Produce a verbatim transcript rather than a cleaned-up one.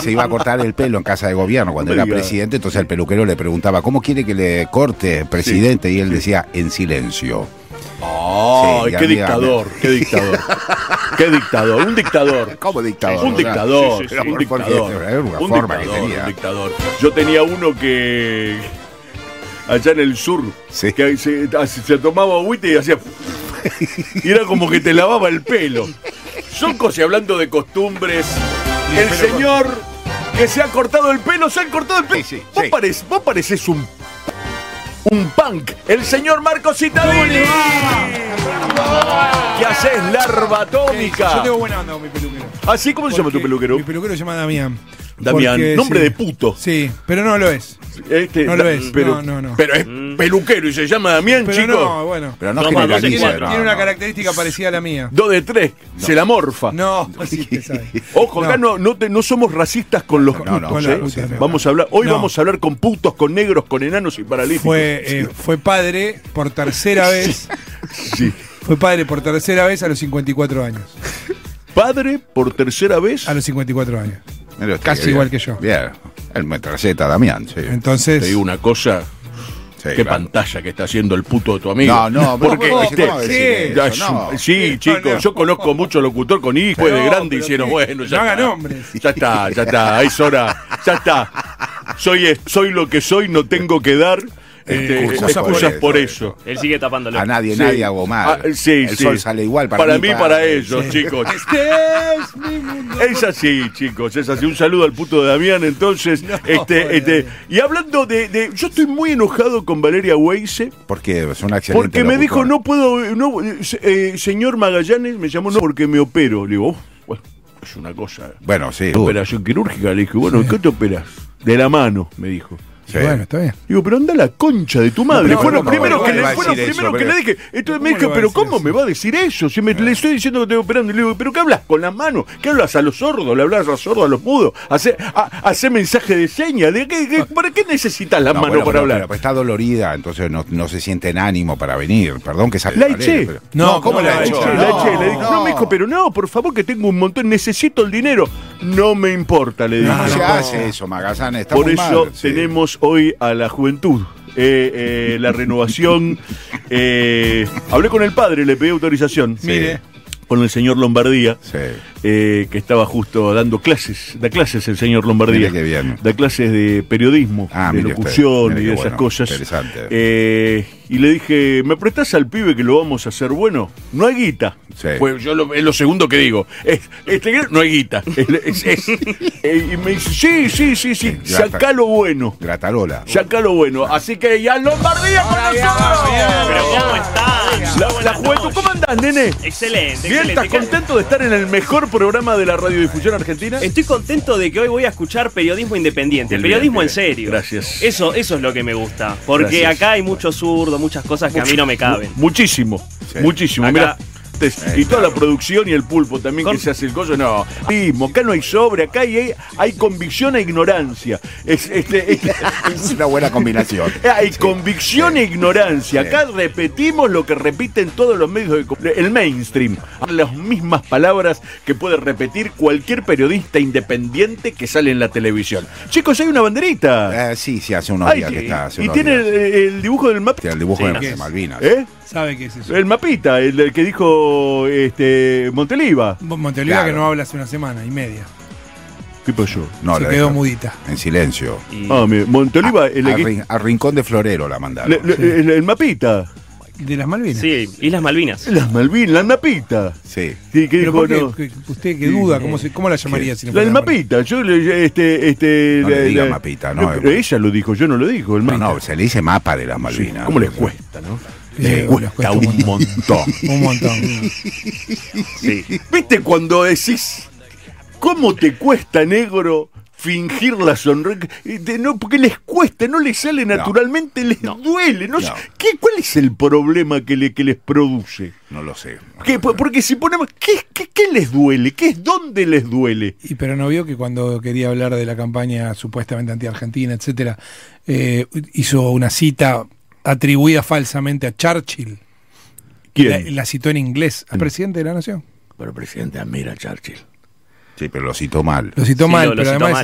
se iba a cortar el pelo en casa de gobierno cuando No era me diga. presidente, entonces el peluquero le preguntaba, ¿cómo quiere que le corte, presidente? Sí, y él sí. decía, en silencio. ¡Ay, Sí, qué amiga, dictador! ¡Qué dictador! ¡Qué dictador! ¡Un dictador! ¿Cómo dictador? Un O sea, dictador, sí, sí, sí. un Pero porque dictador, era una un forma que dictador, tenía. un dictador. Yo tenía uno que allá en el sur, Sí. que se, se tomaba agüita y hacía y era como que te lavaba el pelo. Son cosas, y hablando de costumbres, el señor que se ha cortado el pelo, se ha cortado el pelo. Sí, sí, vos, sí. parec- vos parecés un un punk, el señor Marco Cittadini. ¿Qué haces, larva atómica? Yo tengo buena onda con mi peluquero. ¿Así cómo se llama tu Porque peluquero? Mi peluquero se llama Damián. Damián, Porque, nombre sí. de puto. Sí, pero no lo es. Este, No lo da- es, Pero, no, no, no. pero es peluquero y se llama Damián, Pero chicos. no, bueno. Pero no Toma, generalice, doce Tiene, cuatro. no, tiene una no. característica parecida a la mía. Dos de tres, se la morfa. No, sí te sabe. Ojo, acá no, no, te- no somos racistas con los No, putos. no, con ¿eh? los putos, no. Vamos a hablar, hoy No. vamos a hablar con putos, con negros, con enanos y paralíticos. Fue, eh, fue padre por tercera vez. Sí. Fue padre por tercera vez a los cincuenta y cuatro años. Padre por tercera vez. A los cincuenta y cuatro años. Mira usted, Casi bien. igual que yo. Bien, el metralleta Damián, sí. Entonces. Te digo una cosa, Sí, qué claro. pantalla que está haciendo el puto de tu amigo. No, no, pero porque ¿cómo- este, cómo decir sí, eso? ya es No. un- sí, chicos, no. yo conozco mucho locutor con hijos No, de grande pero hicieron, qué- bueno, ya no haga está. nombres. Ya está, ya está, es hora, ya está. Soy, es- soy lo que soy, no tengo que dar este, excusas excusas por por eso. eso. Él sigue tapándolo. A nadie, Sí. nadie hago mal. Ah, sí, el sí. sol sale igual para, Para mí, para él. ellos, chicos. Este es mi mundo. Es así, chicos, es así. Un saludo al puto de Damián, entonces. No, este, este, y hablando de, de- Yo estoy muy enojado con Valeria Weise. Porque es una excelente Porque me locutora. dijo, no puedo, no, eh, eh, señor Magallanes, me llamó no porque me opero. Le digo, "Uf, bueno, es una cosa. Bueno, sí. Operación quirúrgica. Le dije, bueno, ¿qué te operas? De la mano, me dijo. Sí. Bueno, está bien. Digo, pero anda la concha de tu madre. No, fue lo ¿cómo- primero cómo que le le, va a fue lo decir primero eso? que Pero- le dije. Entonces ¿Cómo me le dije, va a pero decir ¿cómo eso? me va a decir eso? Si me, le estoy diciendo que estoy operando. Le digo, ¿pero qué hablas con las manos? ¿Qué hablas a los sordos? ¿Le hablas a los sordos, a los mudos? ¿Hace, a- hace mensaje de señas? ¿De qué, qué- ¿Para qué necesitas las No, manos bueno, para pero- hablar? pero está dolorida, entonces no, no se siente en ánimo para venir. Perdón que sale. La Valeria, eché. pero- No, ¿cómo no, la la echó? eché, La No, eché, le dijo, no, me dijo, pero no, por favor, que tengo un montón, necesito el dinero. No me importa, le dije. No, se no. hace eso, Magallanes. Está Por muy eso mal, sí. tenemos hoy a la juventud. Eh, eh, la renovación. eh, hablé con el padre, le pedí autorización. Sí. Mire. Con el señor Lombardía, Sí. eh, que estaba justo dando clases. Da clases el señor Lombardía. Mire qué bien. Da clases de periodismo, Ah, de mire usted, locución mire y qué de esas bueno, cosas. interesante. Eh, y le dije, ¿me prestás al pibe que lo vamos a hacer bueno? No hay guita. Sí. Pues yo lo, es lo segundo que digo. Es, este, no hay guita. Es- es- es- eh, y me dice, sí, sí, sí, sí, Ya está. sacá lo bueno. Gratarola. Sacá lo bueno. Así que ya Lombardía con nosotros. Pero ¿cómo están? La, Buenas la juventud, noches. ¿cómo andás, nene? Excelente, Bien, excelente. ¿estás contento de estar en el mejor programa de la radiodifusión argentina? Estoy contento de que hoy voy a escuchar periodismo independiente, Bien, periodismo bien, en bien. serio. Gracias. Eso, eso es lo que me gusta, porque Gracias. acá hay mucho zurdo, muchas cosas que a mí no me caben. Mu- Muchísimo, Sí. muchísimo. Acá- Mira, y toda la producción y el pulpo también Con- que se hace el coso, no. Mismo, acá no hay sobre, acá hay, hay, hay convicción e ignorancia. Es, este, es- Es una buena combinación. hay convicción Sí. e ignorancia. Sí. Acá repetimos lo que repiten todos los medios de co- el mainstream. Las mismas palabras que puede repetir cualquier periodista independiente que sale en la televisión. Chicos, hay una banderita. Eh, sí, sí, hace unos Ay, días que- que está. hace y unos tiene el, días. el dibujo del mapa. Tiene el dibujo Sí, de ¿qué de es? Malvinas. ¿Eh? ¿Sabe qué es eso? El mapita, el, el que dijo este Monteliva. Monteliva Claro. que no habla hace una semana y media. ¿Qué pasó? No, Se la quedó deja mudita. en silencio. Y- Ah, mire, Monteliva, el, a, que- Rin- a Rincón de Florero la mandaron. le- le- el- el mapita. De las Malvinas. sí, Islas Malvinas. Las Malvinas, la mapita. Sí. Sí, que Pero dijo, ¿por qué? no. ¿Qué- ¿Usted que duda? ¿Cómo, se, cómo la llamaría si no La del fuera Malvinas? mapita, yo le, este, este, No le la- diga la- mapita, no, pero eh. ella lo dijo, yo no lo dijo, el No, mapita. no, se le dice mapa de las Malvinas. ¿Cómo les cuesta, no? Sí, Les les cuesta cuesta un un montón. Un montón. Sí. ¿Viste cuando decís cómo te cuesta, negro, fingir la sonrisa? Eh, de- No, porque les cuesta, no les sale naturalmente, les No. duele. No, No. sé, ¿qué, ¿Cuál es el problema que, le, que les produce? No lo sé. ¿Qué? Por- porque si ponemos, ¿qué, qué, qué les duele? ¿Qué es dónde les duele? Y pero no vio que cuando quería hablar de la campaña supuestamente anti-argentina, etcétera, eh, hizo una cita atribuida falsamente a Churchill. ¿Quién? La, la citó en inglés al presidente de la nación. Pero presidente, admira a Churchill. Sí, pero lo citó mal. Lo citó Sí, mal, lo- lo pero citó además mal.